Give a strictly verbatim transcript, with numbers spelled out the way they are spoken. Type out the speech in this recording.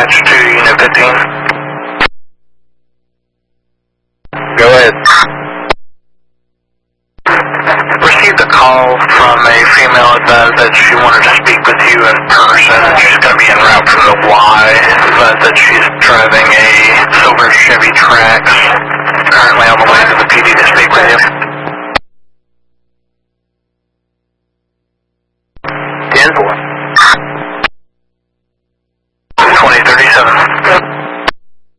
dispatch to Unit fifteen. Go ahead. Received a call from a female advised that she wanted to speak with you in person. She's going to be en route from the Y. Advised that she's driving a silver Chevy Trax. Currently on the way to the P D to speak with you.